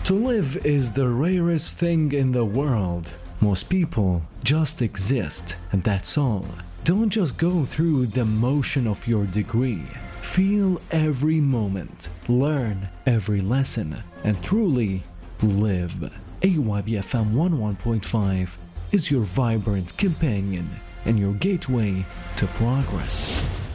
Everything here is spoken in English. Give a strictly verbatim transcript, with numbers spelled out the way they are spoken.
To live is the rarest thing in the world. Most people just exist, and that's all. Don't just go through the motion of your degree. Feel every moment, learn every lesson, and truly live. A Y B F M one oh one point five is your vibrant companion and your gateway to progress.